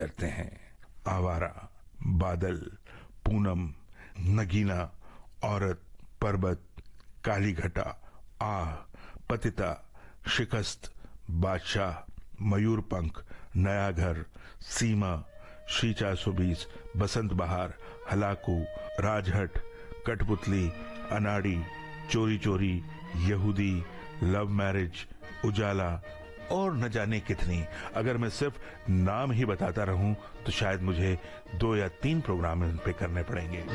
करते हैं। आवारा, बादल, पूनम, नगीना, औरत, पर्वत, काली घटा, आह, पतिता, शिकस्त, बादशाह, मयूरपंख, नया घर, सीमा, श्री 420, बसंत बहार, हलाकू, राजहट, कठपुतली, अनाड़ी, चोरी चोरी, यहूदी, लव मैरिज, उजाला और न जाने कितनी। अगर मैं सिर्फ नाम ही बताता रहूं तो शायद मुझे 2 या 3 प्रोग्राम इन पे करने पड़ेंगे।